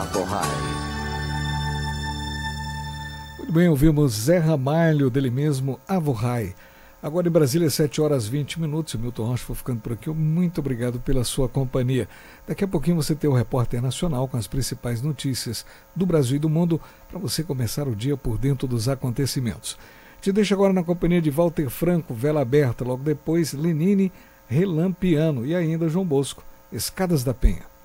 Avohai. Muito bem, ouvimos Zé Ramalho, dele mesmo, Avohai. Agora em Brasília, 7 horas 20 minutos. O Milton Rocha foi ficando por aqui. Muito obrigado pela sua companhia. Daqui a pouquinho você tem o Repórter Nacional com as principais notícias do Brasil e do mundo para você começar o dia por dentro dos acontecimentos. Te deixo agora na companhia de Walter Franco, Vela Aberta. Logo depois, Lenine, Relampiano e ainda João Bosco, Escadas da Penha.